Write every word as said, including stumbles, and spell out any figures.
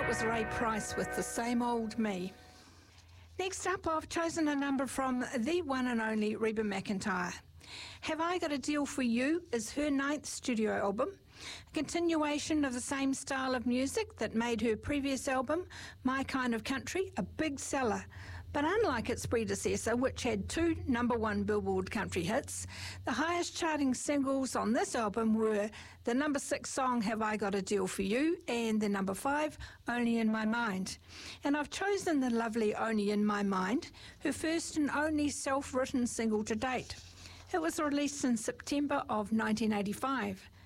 was Ray Price with The Same Old Me. Next up, I've chosen a number from the one and only Reba McEntire. Have I Got a Deal for You is her ninth studio album, a continuation of the same style of music that made her previous album, My Kind of Country, a big seller. But unlike its predecessor, which had two number one Billboard country hits, the highest charting singles on this album were the number six song, Have I Got a Deal for You, and the number five, Only in My Mind. And I've chosen the lovely Only in My Mind, her first and only self-written single to date. It was released in September of nineteen eighty-five.